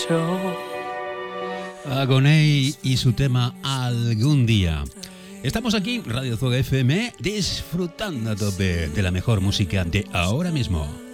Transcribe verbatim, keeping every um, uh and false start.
yo. Agoney y su tema Algún día. Estamos aquí, Radio Zuega F M, disfrutando a tope de la mejor música de ahora mismo.